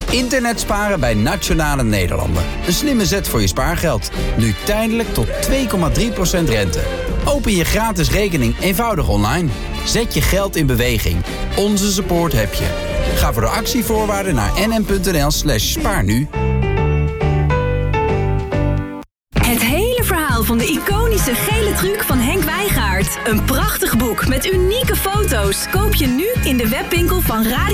Internet sparen bij Nationale Nederlanden. Een slimme zet voor je spaargeld. Nu tijdelijk tot 2,3% rente. Open je gratis rekening eenvoudig online. Zet je geld in beweging. Onze support heb je. Ga voor de actievoorwaarden naar nm.nl/spaarnu. Het hele verhaal van de iconische gele truc van Henk Wijngaard. Een prachtig boek met unieke foto's. Koop je nu in de webwinkel van Radio